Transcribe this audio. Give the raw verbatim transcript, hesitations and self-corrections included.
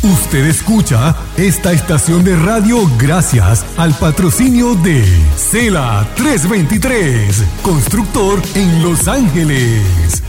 Usted escucha esta estación de radio gracias al patrocinio de Cela trescientos veintitrés, constructor en Los Ángeles.